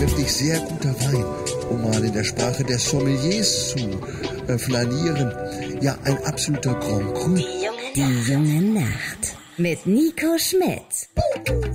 Wirklich sehr guter Wein, um mal in der Sprache der Sommeliers zu flanieren. Ja, ein absoluter Grand Cru. Die junge Nacht mit Nico Schmidt.